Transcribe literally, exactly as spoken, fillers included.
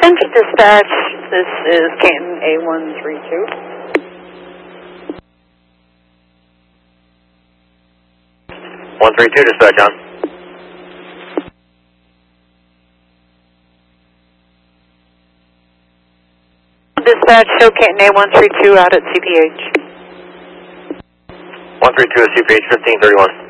Attention dispatch, this is Canton A one three two. one three two, dispatch on. Dispatch, show Canton A one three two out at C P H. one three two is C P H fifteen thirty-one.